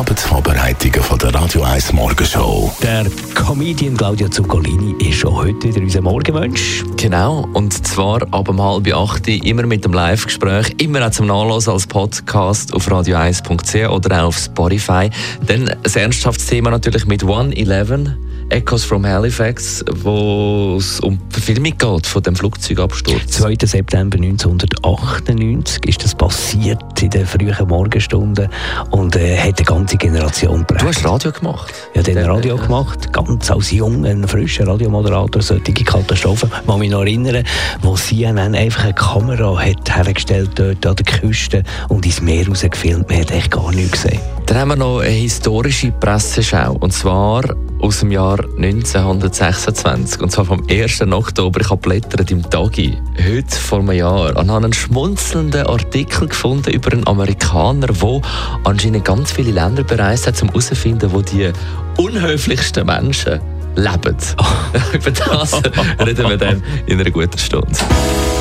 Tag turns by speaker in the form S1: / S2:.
S1: Abendvorbereitungen von der Radio 1 Morgenshow.
S2: Der Comedian Claudio Zuccolini ist schon heute wieder unser Morgenmensch.
S3: Genau, und zwar ab 7:30 immer mit dem Live-Gespräch, immer auch zum Nachlesen als Podcast auf radio1.ch oder auch auf Spotify. Dann ein ernsthaftes Thema natürlich mit 111. Echoes from Halifax, wo es um die Verfilmung geht von dem Flugzeugabsturz.
S2: 2. September 1998 ist das passiert in den frühen Morgenstunden und hat eine ganze Generation geprägt.
S3: Du hast Radio gemacht?
S2: Ja, ich habe Radio gemacht, ganz als junger, frischer Radiomoderator, solche Katastrophen. Ich kann mich noch erinnern, wo CNN einfach eine Kamera hat hergestellt dort an der Küste und ins Meer rausgefilmt. Man hat echt gar nichts gesehen.
S3: Dann haben wir noch eine historische Presseschau, und zwar aus dem Jahr 1926, und zwar vom 1. Oktober. Ich habe blättert im Tagi, heute vor einem Jahr, und habe einen schmunzelnden Artikel gefunden über einen Amerikaner, der anscheinend ganz viele Länder bereist hat, um herauszufinden, wo die unhöflichsten Menschen leben. Über das reden wir dann in einer guten Stunde.